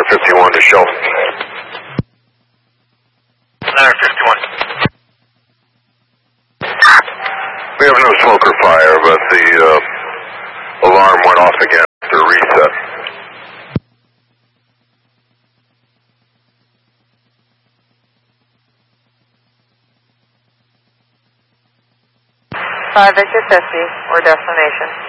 51 to show. Center 51. We have no smoke or fire, but the alarm went off again after reset. Victor 50, or destination.